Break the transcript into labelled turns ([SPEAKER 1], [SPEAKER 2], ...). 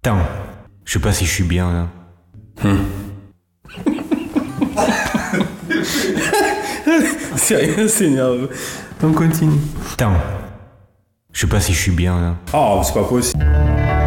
[SPEAKER 1] Attends, je sais pas si je suis bien là.
[SPEAKER 2] Sérieux, c'est nerveux. On continue.
[SPEAKER 1] Attends, je sais pas si je suis bien là.
[SPEAKER 2] Oh, c'est pas possible.